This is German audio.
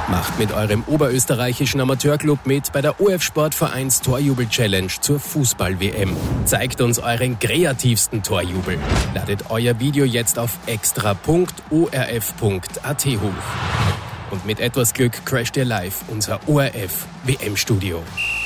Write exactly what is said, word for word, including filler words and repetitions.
Macht mit eurem oberösterreichischen Amateurclub mit bei der O F Sportvereins Torjubel-Challenge zur Fußball-W M. Zeigt uns euren kreativsten Torjubel. Ladet euer Video jetzt auf extra punkt o r f punkt a t hoch. Und mit etwas Glück crasht ihr live unser O R F-W M-Studio.